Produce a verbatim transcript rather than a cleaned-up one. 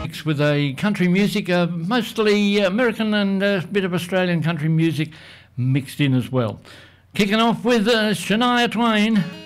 mix with a country music, uh, mostly American and a bit of Australian country music mixed in as well. Kicking off with uh, Shania Twain.